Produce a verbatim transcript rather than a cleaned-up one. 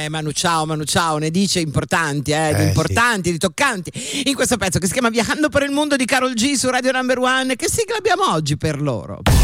Eh, Manu Ciao, Manu Ciao, ne dice importanti, eh, di Eh, importanti, di toccanti. In questo pezzo che si chiama Viajando per il mondo di Karol G su Radio Number One, che sigla abbiamo oggi per loro?